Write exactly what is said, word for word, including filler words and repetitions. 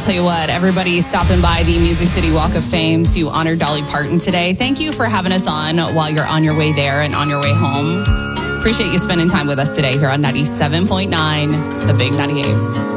tell you what, everybody stopping by the Music City Walk of Fame to honor Dolly Parton today. Thank you for having us on while you're on your way there and on your way home. Appreciate you spending time with us today here on ninety-seven point nine, The Big ninety-eight.